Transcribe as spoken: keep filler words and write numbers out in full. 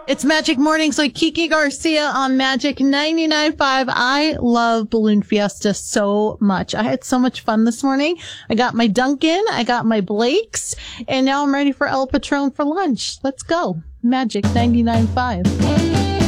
It's Magic Mornings with Kiki Garcia on Magic ninety-nine point five. I love Balloon Fiesta so much. I had so much fun this morning. I got my Dunkin', I got my Blake's, and now I'm ready for El Patron for lunch. Let's go. Magic ninety-nine point five.